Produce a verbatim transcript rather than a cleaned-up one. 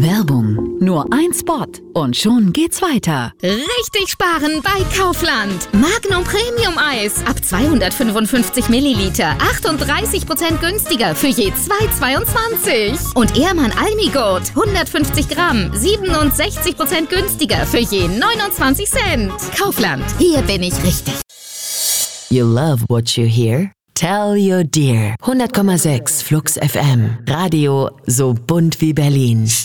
Werbung. Nur ein Spot und schon geht's weiter. Richtig sparen bei Kaufland. Magnum Premium Eis ab zweihundertfünfundfünfzig Milliliter. achtunddreißig Prozent günstiger für je zwei Euro zweiundzwanzig. Und Ehrmann Almigurt hundertfünfzig Gramm. siebenundsechzig Prozent günstiger für je neunundzwanzig Cent. Kaufland. Hier bin ich richtig. You love what you hear? Tell your dear. hundert Komma sechs Flux F M. Radio so bunt wie Berlin.